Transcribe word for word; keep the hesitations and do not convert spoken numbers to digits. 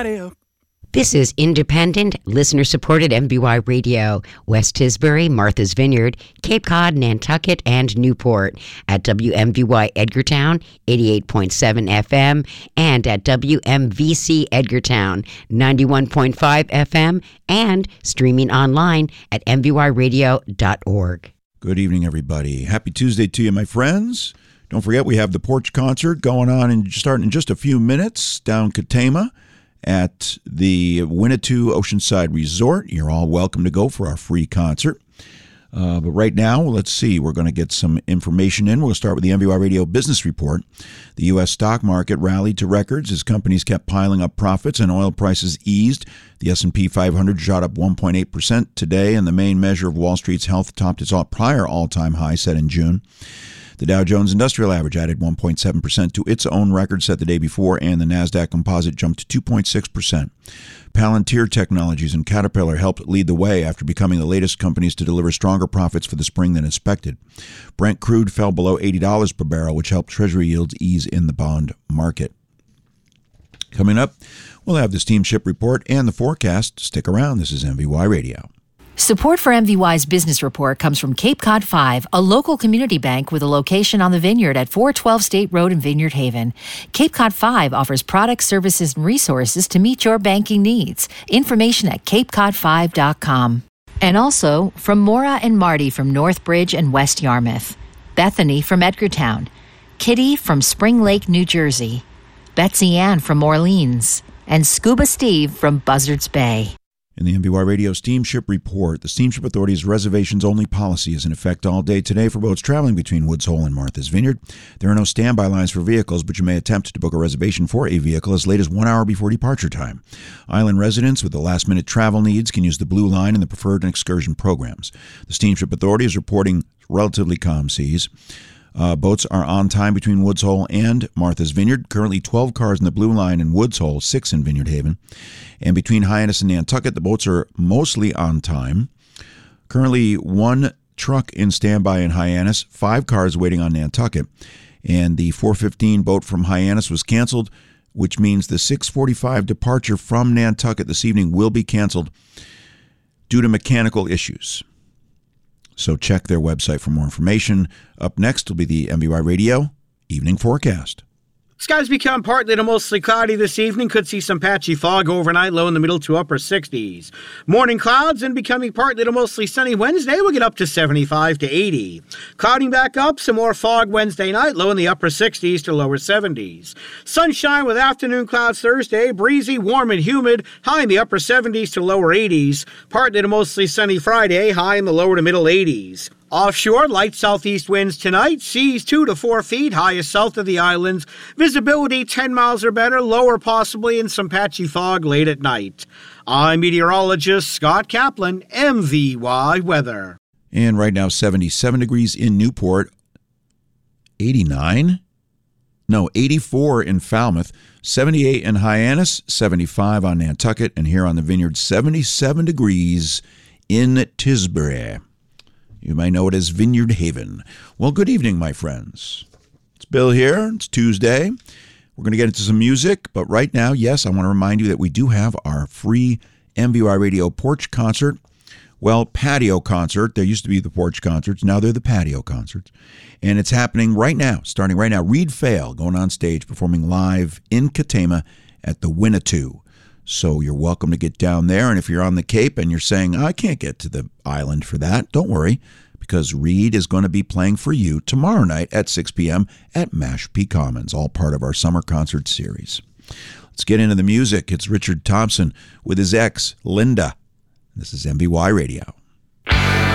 everybody up. This is independent, listener-supported M V Y Radio, West Tisbury, Martha's Vineyard, Cape Cod, Nantucket, and Newport, at W M V Y Edgartown, eighty-eight point seven F M, and at W M V C Edgartown, ninety-one point five F M, and streaming online at m v y radio dot org. Good evening, everybody. Happy Tuesday to you, my friends. Don't forget, we have the Porch Concert going on and starting in just a few minutes down Katama at the Winnetou Oceanside Resort. You're all welcome to go for our free concert. Uh, but right now, let's see, we're going to get some information in. We'll start with the M V Y Radio Business Report. The U S stock market rallied to records as companies kept piling up profits and oil prices eased. The S and P five hundred shot up one point eight percent today, and the main measure of Wall Street's health topped its prior all-time high set in June. The Dow Jones Industrial Average added one point seven percent to its own record set the day before, and the NASDAQ Composite jumped two point six percent. Palantir Technologies and Caterpillar helped lead the way after becoming the latest companies to deliver stronger profits for the spring than expected. Brent crude fell below eighty dollars per barrel, which helped Treasury yields ease in the bond market. Coming up, we'll have the steamship report and the forecast. Stick around. This is M V Y Radio. Support for M V Y's business report comes from Cape Cod five, a local community bank with a location on the Vineyard at four twelve State Road in Vineyard Haven. Cape Cod five offers products, services, and resources to meet your banking needs. Information at cape cod five dot com. And also from Maura and Marty from Northbridge and West Yarmouth, Bethany from Edgartown, Kitty from Spring Lake, New Jersey, Betsy Ann from Orleans, and Scuba Steve from Buzzards Bay. In the M V Y Radio Steamship Report, the Steamship Authority's reservations-only policy is in effect all day today for boats traveling between Woods Hole and Martha's Vineyard. There are no standby lines for vehicles, but you may attempt to book a reservation for a vehicle as late as one hour before departure time. Island residents with the last-minute travel needs can use the Blue Line and the preferred excursion programs. The Steamship Authority is reporting relatively calm seas. Uh, boats are on time between Woods Hole and Martha's Vineyard. Currently twelve cars in the Blue Line in Woods Hole, six in Vineyard Haven. And between Hyannis and Nantucket, the boats are mostly on time. Currently one truck in standby in Hyannis, five cars waiting on Nantucket. And the four fifteen boat from Hyannis was canceled, which means the six forty-five departure from Nantucket this evening will be canceled due to mechanical issues. So check their website for more information. Up next will be the M V Y Radio Evening Forecast. Skies become partly to mostly cloudy this evening. Could see some patchy fog overnight, low in the middle to upper sixties. Morning clouds and becoming partly to mostly sunny Wednesday. We'll get up to seventy-five to eighty. Clouding back up, some more fog Wednesday night, low in the upper sixties to lower seventies. Sunshine with afternoon clouds Thursday. Breezy, warm and humid, high in the upper seventies to lower eighties. Partly to mostly sunny Friday, high in the lower to middle eighties. Offshore, light southeast winds tonight, seas two to four feet, highest south of the islands. Visibility ten miles or better, lower possibly, and some patchy fog late at night. I'm meteorologist Scott Kaplan, M V Y Weather. And right now, seventy-seven degrees in Newport, eighty-nine? No, eighty-four in Falmouth, seventy-eight in Hyannis, seventy-five on Nantucket, and here on the Vineyard, seventy-seven degrees in Tisbury. You may know it as Vineyard Haven. Well, good evening, my friends. It's Bill here. It's Tuesday. We're going to get into some music, but right now, yes, I want to remind you that we do have our free M V Y Radio Porch Concert. Well, patio concert. There used to be the porch concerts. Now they're the patio concerts. And it's happening right now, starting right now. Reed Fail going on stage, performing live in Katama at the Winnetou. So you're welcome to get down there. And if you're on the Cape and you're saying, I can't get to the island for that, don't worry, because Reed is going to be playing for you tomorrow night at six p.m. at Mashpee Commons, all part of our summer concert series. Let's get into the music. It's Richard Thompson with his ex, Linda. This is M V Y Radio.